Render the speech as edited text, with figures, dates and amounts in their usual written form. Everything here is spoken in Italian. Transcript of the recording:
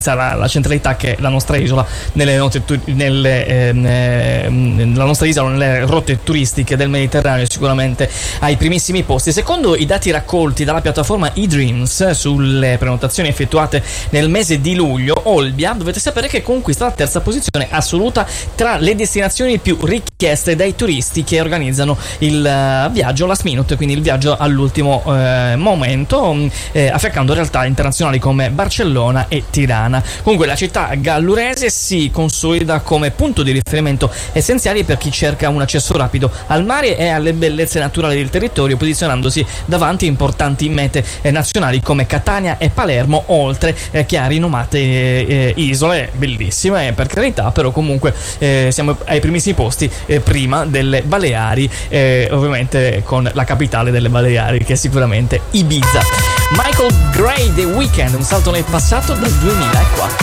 la centralità che la nostra isola la nostra isola nelle rotte turistiche del Mediterraneo è sicuramente ai primissimi posti. Secondo i dati raccolti dalla piattaforma eDreams sulle prenotazioni effettuate nel mese di luglio, Olbia, dovete sapere che conquista la terza posizione assoluta tra le destinazioni più richieste dai turisti che organizzano il viaggio last minute, quindi il viaggio all'ultimo momento, affiancando realtà internazionali come Barcellona e Tirana. Comunque la città gallurese si consolida come punto di riferimento essenziale per chi cerca un accesso rapido al mare e alle bellezze naturali del territorio, posizionandosi davanti importanti mete nazionali come Catania e Palermo, oltre che a rinomate isole bellissime, per carità, però comunque siamo ai primissimi posti, prima delle Baleari, ovviamente con la capitale delle Baleari che è sicuramente Ibiza. Michael Gray, The Weeknd, un salto nel passato del 2004.